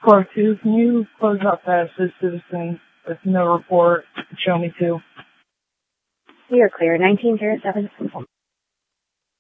Car 2, can you close out past this citizen with no report? Show me 2. We are clear. 1907.